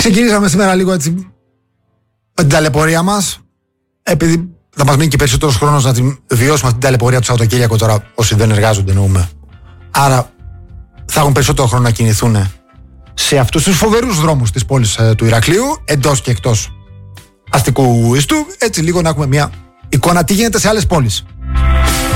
Ξεκινήσαμε σήμερα λίγο έτσι με την ταλαιπωρία μας, επειδή θα μας μείνει και περισσότερος χρόνος να την βιώσουμε αυτή την ταλαιπωρία του Σαββατοκύριακο τώρα, όσοι δεν εργάζονται εννοούμε. Άρα θα έχουν περισσότερο χρόνο να κινηθούν σε αυτούς τους φοβερούς δρόμους της πόλης του Ηρακλείου, εντός και εκτός αστικού ιστού, έτσι λίγο να έχουμε μια εικόνα τι γίνεται σε άλλες πόλεις.